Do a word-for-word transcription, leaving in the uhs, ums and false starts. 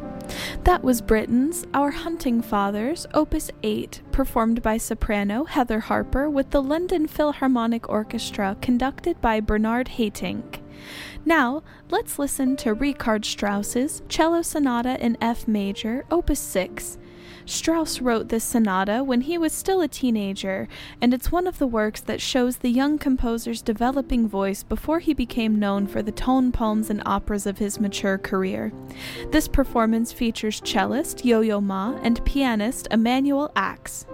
That was Britten's Our Hunting Fathers, Opus eight, performed by soprano Heather Harper with the London Philharmonic Orchestra, conducted by Bernard Haitink. Now, let's listen to Richard Strauss's Cello Sonata in F major, Opus six. Strauss wrote this sonata when he was still a teenager, and it's one of the works that shows the young composer's developing voice before he became known for the tone poems and operas of his mature career. This performance features cellist Yo-Yo Ma and pianist Emmanuel Ax.